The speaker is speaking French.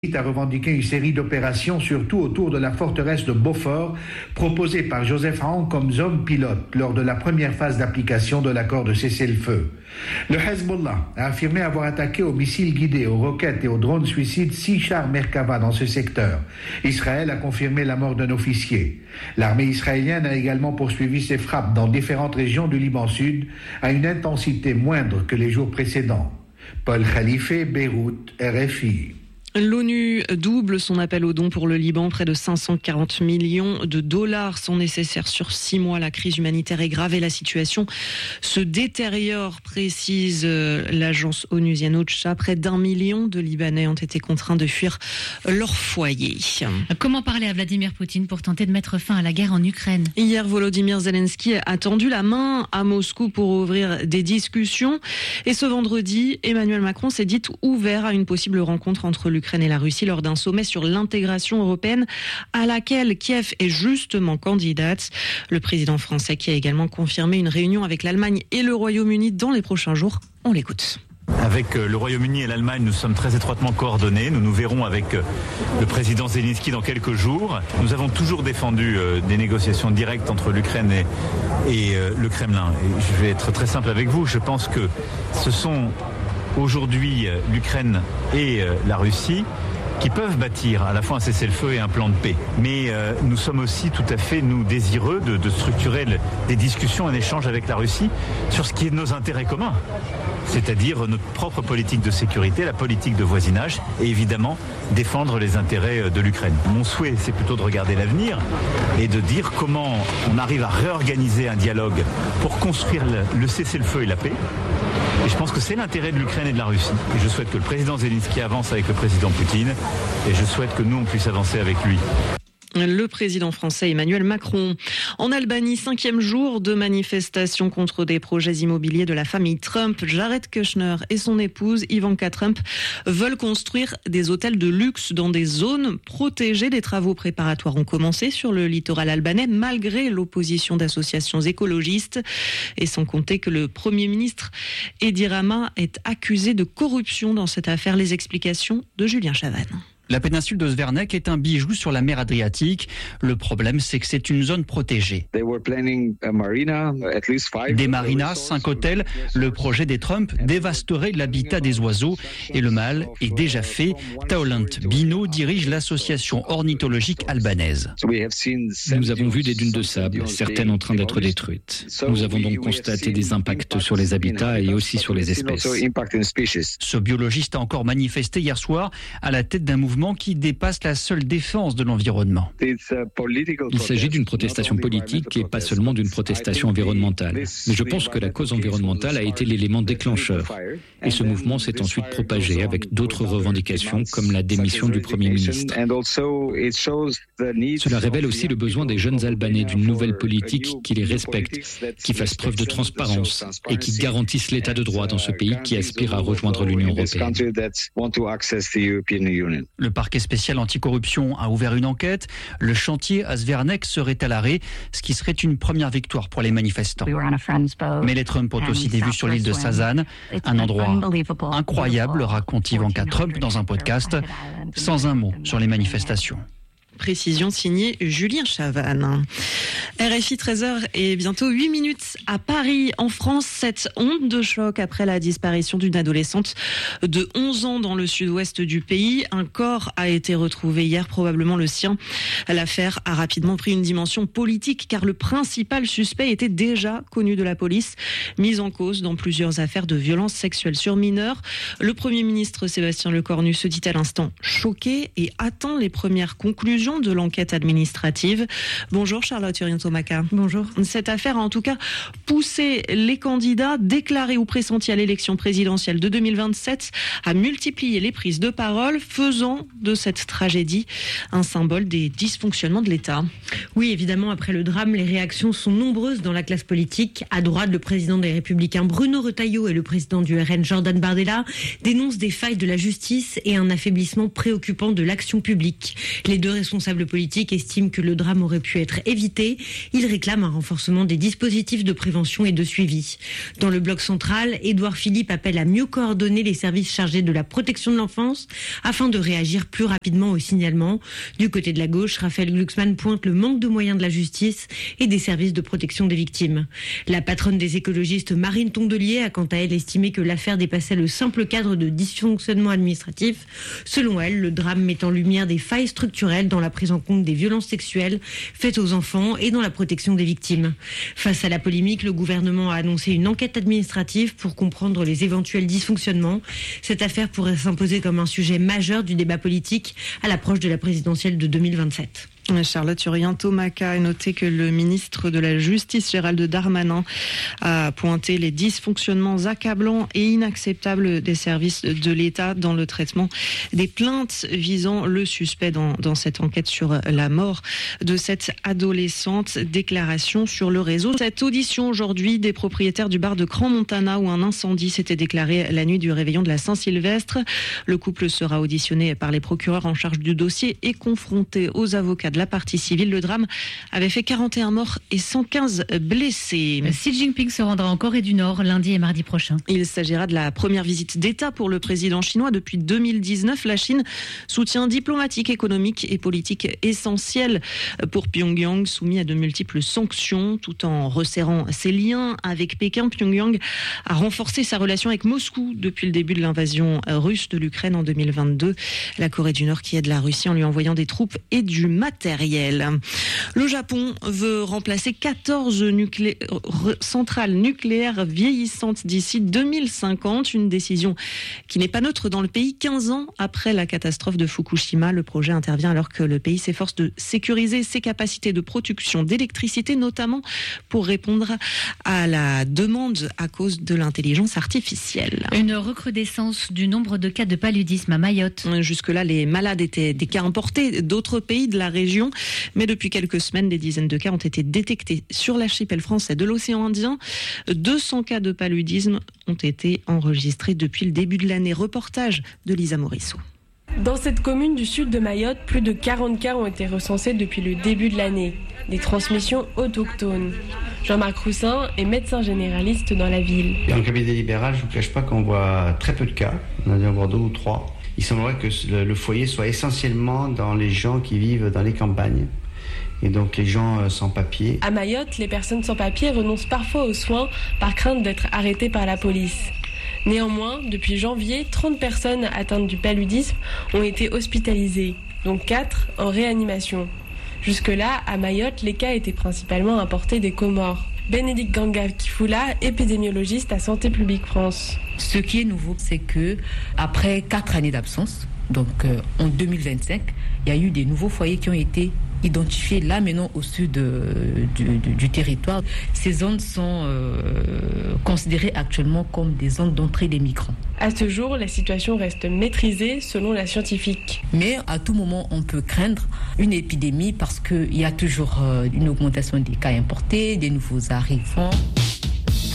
a revendiqué une série d'opérations, surtout autour de la forteresse de Beaufort, proposée par Joseph Aoun comme zone pilote lors de la première phase d'application de l'accord de cessez-le-feu. Le Hezbollah a affirmé avoir attaqué aux missiles guidés, aux roquettes et aux drones suicides 6 chars Merkava dans ce secteur. Israël a confirmé la mort d'un officier. L'armée israélienne a également poursuivi ses frappes dans différentes régions du Liban Sud à une intensité moindre que les jours précédents. Paul Khalife, Beyrouth, RFI. L'ONU double son appel aux dons pour le Liban. Près de 540 millions de dollars sont nécessaires sur 6 mois. La crise humanitaire est grave et la situation se détériore, précise l'agence onusienne OCHA. Près d'1 million de Libanais ont été contraints de fuir leur foyer. Comment parler à Vladimir Poutine pour tenter de mettre fin à la guerre en Ukraine ? Hier, Volodymyr Zelensky a tendu la main à Moscou pour ouvrir des discussions. Et ce vendredi, Emmanuel Macron s'est dit ouvert à une possible rencontre entre l'Ukraine et la Russie lors d'un sommet sur l'intégration européenne à laquelle Kiev est justement candidate. Le président français qui a également confirmé une réunion avec l'Allemagne et le Royaume-Uni dans les prochains jours. On l'écoute. Avec le Royaume-Uni et l'Allemagne, nous sommes très étroitement coordonnés. Nous nous verrons avec le président Zelensky dans quelques jours. Nous avons toujours défendu des négociations directes entre l'Ukraine et le Kremlin. Et je vais être très simple avec vous. Je pense que ce sont aujourd'hui l'Ukraine et la Russie qui peuvent bâtir à la fois un cessez-le-feu et un plan de paix. Mais nous sommes aussi tout à fait désireux de structurer des discussions, un échange avec la Russie sur ce qui est de nos intérêts communs, c'est-à-dire notre propre politique de sécurité, la politique de voisinage et évidemment défendre les intérêts de l'Ukraine. Mon souhait, c'est plutôt de regarder l'avenir et de dire comment on arrive à réorganiser un dialogue pour construire le cessez-le-feu et la paix. Et je pense que c'est l'intérêt de l'Ukraine et de la Russie. Et je souhaite que le président Zelensky avance avec le président Poutine. Et je souhaite que nous, on puisse avancer avec lui. Le président français Emmanuel Macron. En Albanie, 5e jour de manifestation contre des projets immobiliers de la famille Trump. Jared Kushner et son épouse Ivanka Trump veulent construire des hôtels de luxe dans des zones protégées. Des travaux préparatoires ont commencé sur le littoral albanais malgré l'opposition d'associations écologistes. Et sans compter que le Premier ministre Edi Rama est accusé de corruption dans cette affaire. Les explications de Julien Chavannes. La péninsule de Zvernek est un bijou sur la mer Adriatique. Le problème, c'est que c'est une zone protégée. Des marinas, 5 hôtels. Le projet des Trump dévasterait l'habitat des oiseaux. Et le mal est déjà fait. Taolant Bino dirige l'association ornithologique albanaise. Nous avons vu des dunes de sable, certaines en train d'être détruites. Nous avons donc constaté des impacts sur les habitats et aussi sur les espèces. Ce biologiste a encore manifesté hier soir à la tête d'un mouvement qui dépasse la seule défense de l'environnement. Il s'agit d'une protestation politique et pas seulement d'une protestation environnementale. Mais je pense que la cause environnementale a été l'élément déclencheur. Et ce mouvement s'est ensuite propagé avec d'autres revendications comme la démission du Premier ministre. Cela révèle aussi le besoin des jeunes Albanais d'une nouvelle politique qui les respecte, qui fasse preuve de transparence et qui garantisse l'état de droit dans ce pays qui aspire à rejoindre l'Union européenne. Le parquet spécial anticorruption a ouvert une enquête. Le chantier à Zvernek serait à l'arrêt, ce qui serait une première victoire pour les manifestants. Mais les Trump ont aussi des vues sur l'île de Sazan, un endroit incroyable, raconte Ivanka Trump dans un podcast, sans un mot sur les manifestations. Précision signée Julien Chavannes. RFI 13h et bientôt 8 minutes à Paris. En France, cette onde de choc après la disparition d'une adolescente de 11 ans dans le sud-ouest du pays. Un corps a été retrouvé hier, probablement le sien. L'affaire a rapidement pris une dimension politique car le principal suspect était déjà connu de la police, mis en cause dans plusieurs affaires de violences sexuelles sur mineurs. Le Premier ministre Sébastien Lecornu se dit à l'instant choqué et attend les premières conclusions de l'enquête administrative. Bonjour Charlotte Urion-Tomaka. Bonjour. Cette affaire a en tout cas poussé les candidats déclarés ou pressentis à l'élection présidentielle de 2027 à multiplier les prises de parole, faisant de cette tragédie un symbole des dysfonctionnements de l'État. Oui, évidemment, après le drame, les réactions sont nombreuses dans la classe politique. À droite, le président des Républicains Bruno Retailleau et le président du RN Jordan Bardella dénoncent des failles de la justice et un affaiblissement préoccupant de l'action publique. Les deux responsables responsables politiques estiment que le drame aurait pu être évité. Ils réclament un renforcement des dispositifs de prévention et de suivi. Dans le bloc central, Édouard Philippe appelle à mieux coordonner les services chargés de la protection de l'enfance afin de réagir plus rapidement aux signalements. Du côté de la gauche, Raphaël Glucksmann pointe le manque de moyens de la justice et des services de protection des victimes. La patronne des écologistes, Marine Tondelier, a quant à elle estimé que l'affaire dépassait le simple cadre de dysfonctionnement administratif. Selon elle, le drame met en lumière des failles structurelles dans la prise en compte des violences sexuelles faites aux enfants et dans la protection des victimes. Face à la polémique, le gouvernement a annoncé une enquête administrative pour comprendre les éventuels dysfonctionnements. Cette affaire pourrait s'imposer comme un sujet majeur du débat politique à l'approche de la présidentielle de 2027. Charlotte Hurrien-Thomaca a noté que le ministre de la Justice, Gérald Darmanin, a pointé les dysfonctionnements accablants et inacceptables des services de l'État dans le traitement des plaintes visant le suspect dans cette enquête sur la mort de cette adolescente. Déclaration sur le réseau. Cette audition aujourd'hui des propriétaires du bar de Crans-Montana où un incendie s'était déclaré la nuit du réveillon de la Saint-Sylvestre. Le couple sera auditionné par les procureurs en charge du dossier et confronté aux avocats de la partie civile. Le drame avait fait 41 morts et 115 blessés. Xi Jinping se rendra en Corée du Nord lundi et mardi prochain. Il s'agira de la première visite d'État pour le président chinois depuis 2019. La Chine, soutien diplomatique, économique et politique essentiel pour Pyongyang, soumis à de multiples sanctions, tout en resserrant ses liens avec Pékin. Pyongyang a renforcé sa relation avec Moscou depuis le début de l'invasion russe de l'Ukraine en 2022. La Corée du Nord qui aide la Russie en lui envoyant des troupes et du matériel. Le Japon veut remplacer 14 centrales nucléaires vieillissantes d'ici 2050. Une décision qui n'est pas neutre dans le pays. 15 ans après la catastrophe de Fukushima, le projet intervient alors que le pays s'efforce de sécuriser ses capacités de production d'électricité, notamment pour répondre à la demande à cause de l'intelligence artificielle. Une recrudescence du nombre de cas de paludisme à Mayotte. Jusque-là, les malades étaient des cas importés d'autres pays de la région. Mais depuis quelques semaines, des dizaines de cas ont été détectés sur l'archipel français de l'océan Indien. 200 cas de paludisme ont été enregistrés depuis le début de l'année. Reportage de Lisa Morisseau. Dans cette commune du sud de Mayotte, plus de 40 cas ont été recensés depuis le début de l'année. Des transmissions autochtones. Jean-Marc Roussin est médecin généraliste dans la ville. Dans le cabinet libéral, je ne vous cache pas qu'on voit très peu de cas. On a dû en voir 2 ou 3. Il semblerait que le foyer soit essentiellement dans les gens qui vivent dans les campagnes. Et donc les gens sans papier. À Mayotte, les personnes sans papier renoncent parfois aux soins par crainte d'être arrêtées par la police. Néanmoins, depuis janvier, 30 personnes atteintes du paludisme ont été hospitalisées, dont 4 en réanimation. Jusque-là, à Mayotte, les cas étaient principalement importés des Comores. Bénédicte Ganga-Kifula, épidémiologiste à Santé publique France. Ce qui est nouveau, c'est que après 4 années d'absence, donc en 2025, il y a eu des nouveaux foyers qui ont été identifiés là maintenant au sud du territoire. Ces zones sont considérées actuellement comme des zones d'entrée des migrants. À ce jour, la situation reste maîtrisée selon la scientifique. Mais à tout moment, on peut craindre une épidémie parce qu'il y a toujours une augmentation des cas importés, des nouveaux arrivants.